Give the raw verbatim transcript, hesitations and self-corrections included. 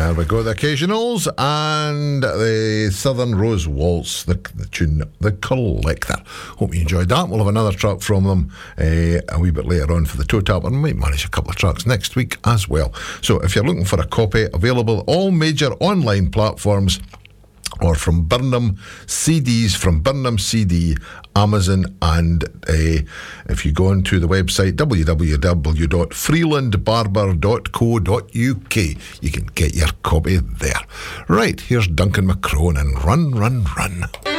There we go, the Occasionals and the Southern Rose Waltz, the, the tune The Collector. Hope you enjoyed that. We'll have another track from them uh, a wee bit later on for the Toe Tap, and we might manage a couple of tracks next week as well. So if you're looking for a copy, available all major online platforms, or from Burnham C Ds, from Burnham C D, Amazon, and uh, if you go onto the website w w w dot freeland barber dot co dot u k, you can get your copy there. Right, here's Duncan McCrone and Run, Run, Run.